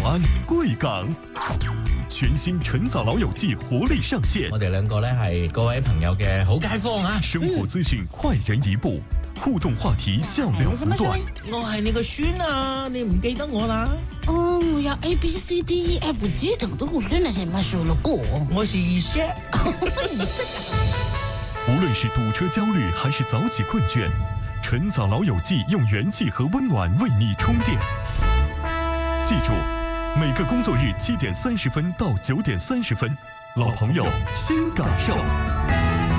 安贵港。全新晨早老友記活力上線， 我哋兩個呢係各位朋友嘅好街坊啊！ 生活資訊快人一步，互動話題笑料不斷。 我係你個孫啊，你唔記得我啦？ 哦，我要 ABCDEFG 等的我真的是沒說了過。 我是二姐。 無論是堵車焦慮還是早起困倦，晨早老友記用元氣和溫暖為你充電。記住，每個工作日7點30分到9點30分，老朋友新感受。